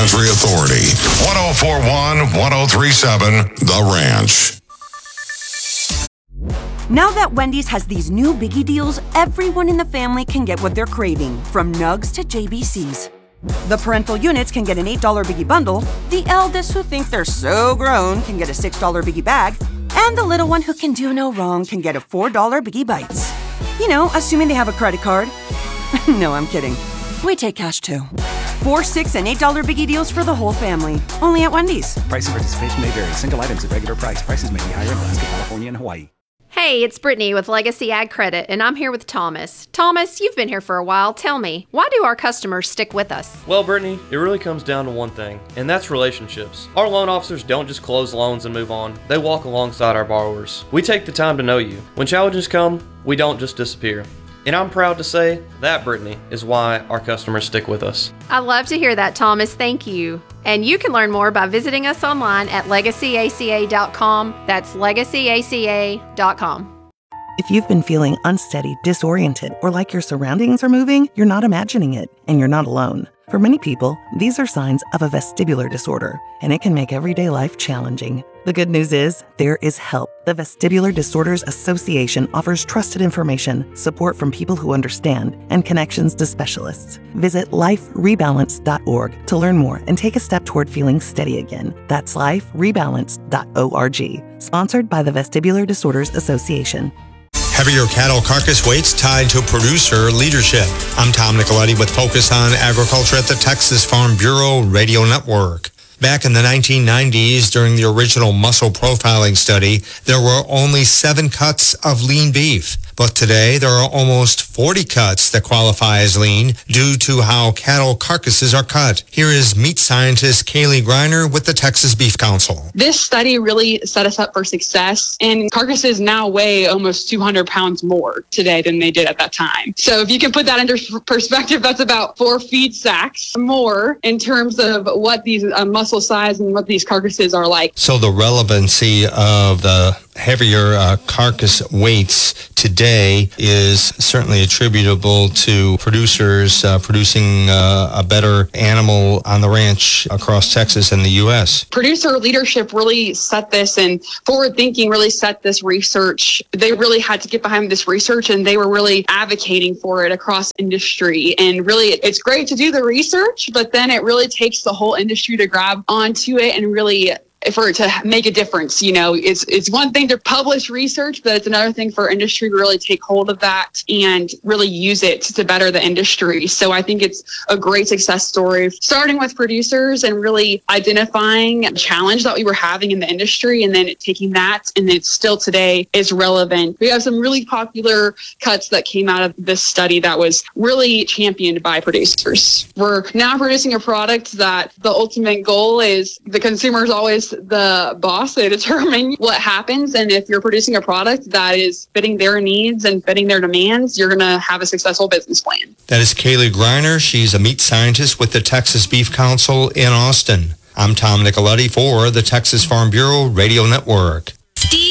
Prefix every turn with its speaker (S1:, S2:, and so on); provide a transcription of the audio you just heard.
S1: Country Authority. 1041, 1037, The Ranch.
S2: Now that Wendy's has these new biggie deals, everyone in the family can get what they're craving, from nugs to JBCs. The parental units can get an $8 biggie bundle, the eldest who think they're so grown can get a $6 biggie bag, and the little one who can do no wrong can get a $4 biggie bites. You know, assuming they have a credit card. No, I'm kidding. We take cash too. 4, 6, and $8 biggie deals for the whole family. Only at Wendy's.
S3: Price and participation may vary. Single items at regular price. Prices may be higher in Alaska, California, and Hawaii.
S4: Hey, it's Brittany with Legacy Ag Credit, and I'm here with Thomas. Thomas, you've been here for a while. Tell me, why do our customers stick with us?
S5: Well, Brittany, it really comes down to one thing, and that's relationships. Our loan officers don't just close loans and move on. They walk alongside our borrowers. We take the time to know you. When challenges come, we don't just disappear. And I'm proud to say that, Brittany, is why our customers stick with us.
S4: I love to hear that, Thomas. Thank you. And you can learn more by visiting us online at legacyaca.com. That's legacyaca.com.
S6: If you've been feeling unsteady, disoriented, or like your surroundings are moving, you're not imagining it, and you're not alone. For many people, these are signs of a vestibular disorder, and it can make everyday life challenging. The good news is, there is help. The Vestibular Disorders Association offers trusted information, support from people who understand, and connections to specialists. Visit liferebalance.org to learn more and take a step toward feeling steady again. That's liferebalance.org. Sponsored by the Vestibular Disorders Association.
S7: Heavier cattle carcass weights tied to producer leadership. I'm Tom Nicoletti with Focus on Agriculture at the Texas Farm Bureau Radio Network. Back in the 1990s, during the original muscle profiling study, there were only 7 cuts of lean beef. But today, there are almost 40 cuts that qualify as lean due to how cattle carcasses are cut. Here is meat scientist Kaylee Greiner with the Texas Beef Council.
S8: This study really set us up for success, and carcasses now weigh almost 200 pounds more today than they did at that time. So if you can put that into perspective, that's about 4 feed sacks more in terms of what these muscle size and what these carcasses are like.
S7: So the relevancy of the heavier carcass weights today is certainly attributable to producers producing a better animal on the ranch across Texas and the U.S.
S8: Producer leadership really set this, and forward thinking really set this research. They really had to get behind this research, and they were really advocating for it across industry. And really, it's great to do the research, but then it really takes the whole industry to grab onto it and really for it to make a difference. You know, it's one thing to publish research, but it's another thing for industry to really take hold of that and really use it to better the industry. So I think it's a great success story, starting with producers and really identifying a challenge that we were having in the industry, and then taking that, and it still today is relevant. We have some really popular cuts that came out of this study that was really championed by producers. We're now producing a product that the ultimate goal is the consumer's always the boss. They determine what happens, and if you're producing a product that is fitting their needs and fitting their demands, you're going to have a successful business plan.
S7: That is Kaylee Greiner. She's a meat scientist with the Texas Beef Council in Austin. I'm Tom Nicoletti for the Texas Farm Bureau Radio Network.
S9: Steve